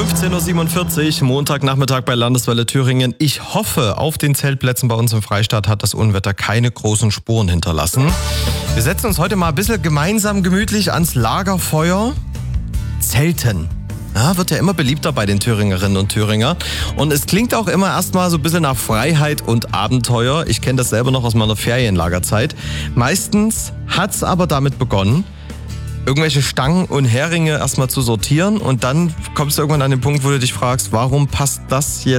15.47 Uhr, Montagnachmittag bei Landeswelle Thüringen. Ich hoffe, auf den Zeltplätzen bei uns im Freistaat hat das Unwetter keine großen Spuren hinterlassen. Wir setzen uns heute mal ein bisschen gemeinsam gemütlich ans Lagerfeuer. Zelten. Ja, wird ja immer beliebter bei den Thüringerinnen und Thüringer. Und es klingt auch immer erstmal so ein bisschen nach Freiheit und Abenteuer. Ich kenne das selber noch aus meiner Ferienlagerzeit. Meistens hat's aber damit begonnen, irgendwelche Stangen und Heringe erstmal zu sortieren und dann kommst du irgendwann an den Punkt, wo du dich fragst, warum passt das jetzt